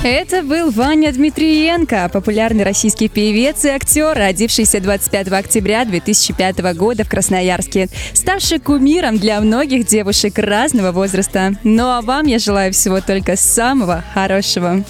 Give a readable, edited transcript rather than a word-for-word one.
Это был Ваня Дмитриенко, популярный российский певец и актер, родившийся 25 октября 2005 года в Красноярске, ставший кумиром для многих девушек разного возраста. Ну а вам я желаю всего только самого хорошего.